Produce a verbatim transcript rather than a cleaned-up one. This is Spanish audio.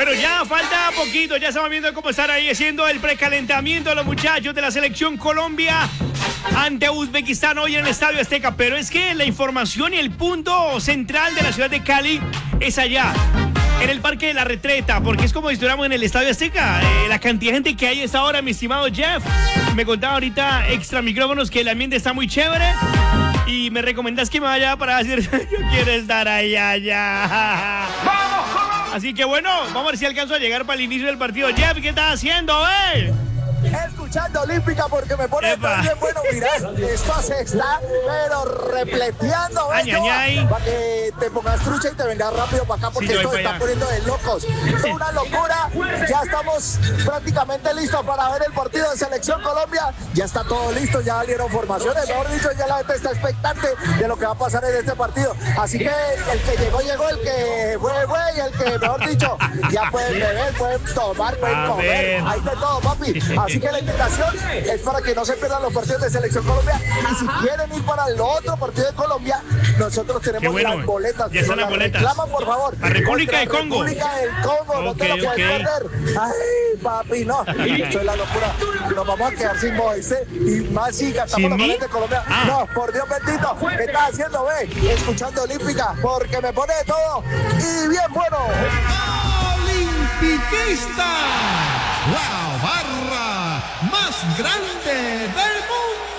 Bueno, ya falta poquito, ya estamos viendo cómo están ahí haciendo el precalentamiento de los muchachos de la selección Colombia ante Uzbekistán hoy en el Estadio Azteca. Pero es que la información y el punto central de la ciudad de Cali es allá, en el Parque de la Retreta, porque es como si estuviéramos en el Estadio Azteca. Eh, la cantidad de gente que hay a esta hora, mi estimado Jeff. Me contaba ahorita extra micrófonos que el ambiente está muy chévere y me recomendás que me vaya para decir, yo quiero estar allá, allá. Así que bueno, vamos a ver si alcanzo a llegar para el inicio del partido. Jeff, ¿qué estás haciendo, eh? Escuchando Olímpica porque me pone también bueno. Mirá, esto se está pero repleteando, ay, ay, ay. para que te pongas trucha y te vengas rápido para acá porque sí, esto se está poniendo de locos. Es una locura. Ya estamos prácticamente listos para ver el partido de Selección Colombia. Ya está todo listo, ya salieron formaciones. Mejor dicho, ya la gente está expectante de lo que va a pasar en este partido. Así que el que llegó, llegó. El que fue, fue. Y el que, mejor dicho, ya pueden beber, pueden tomar, pueden a comer. Ver. Hay de todo, papi. Así que la invitación es para que no se pierdan los partidos de Selección Colombia. Y si quieren ir para el otro partido de Colombia, nosotros tenemos bueno, las boletas. Ya están las boletas. Reclaman, por favor. La República de Congo. República del Congo, okay, no te lo puedes okay. perder. Ay, papi, no. Esto es la locura. Nos vamos a quedar sin Moisés y más si gastamos los boletos de Colombia. Ah. No, por Dios bendito. ¿Qué estás haciendo, ve? Escuchando Olímpica, porque me pone de todo. Y bien bueno. Olimpiquista, la barra más grande del mundo.